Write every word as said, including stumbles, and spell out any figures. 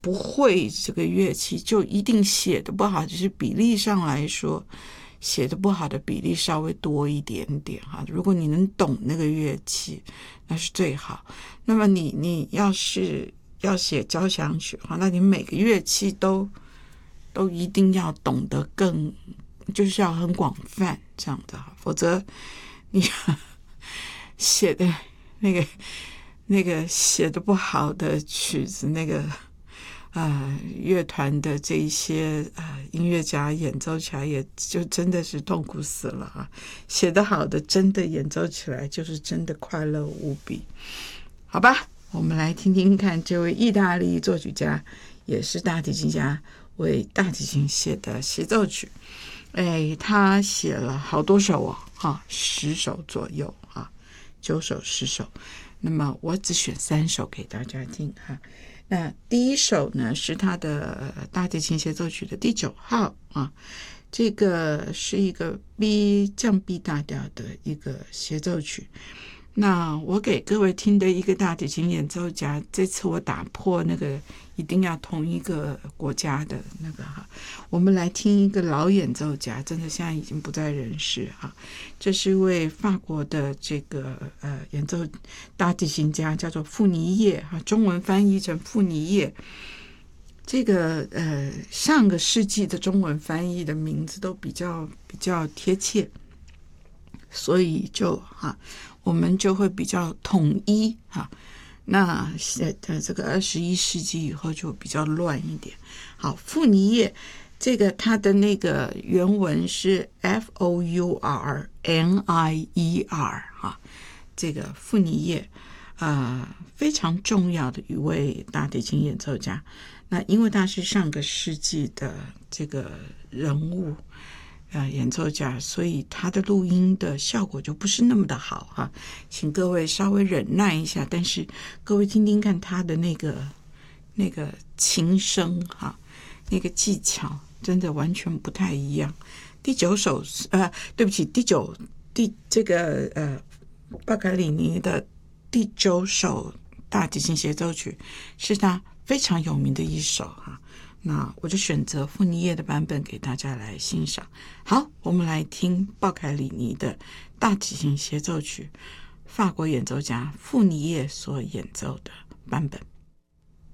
不会这个乐器就一定写的不好，就是比例上来说写的不好的比例稍微多一点点哈。如果你能懂那个乐器，那是最好。那么你你要是要写交响曲哈，那你每个乐器都都一定要懂得更，就是要很广泛这样的，否则你写的那个那个写的不好的曲子，那个呃乐团的这一些呃音乐家演奏起来也就真的是痛苦死了啊！写得好的真的演奏起来就是真的快乐无比。好吧，我们来听听看这位意大利作曲家也是大提琴家为大提琴写的协奏曲。哎，他写了好多首哦，哈，十首左右啊，九首十首。那么我只选三首给大家听哈。那第一首呢是他的大提琴协奏曲的第九号啊，这个是一个 B 降 B 大调的一个协奏曲。那我给各位听的一个大提琴演奏家，这次我打破那个一定要同一个国家的那个哈，我们来听一个老演奏家，真的现在已经不在人世哈。这是一位法国的这个呃演奏大提琴家，叫做傅尼叶哈，中文翻译成傅尼叶。这个呃上个世纪的中文翻译的名字都比较比较贴切，所以就哈。我们就会比较统一哈，那呃这个二十一世纪以后就比较乱一点。好，傅尼叶这个他的那个原文是 F O U R N I E R 哈，这个傅尼叶呃非常重要的一位大提琴演奏家。那因为他是上个世纪的这个人物。呃，演奏家，所以他的录音的效果就不是那么的好哈，请各位稍微忍耐一下。但是各位听听看他的那个那个琴声哈，那个技巧真的完全不太一样。第九首呃，对不起，第九第这个呃巴凯里尼的第九首大提琴协奏曲是他非常有名的一首哈。那我就选择傅尼叶的版本给大家来欣赏。好，我们来听鲍凯里尼的大提琴协奏曲，法国演奏家傅尼叶所演奏的版本。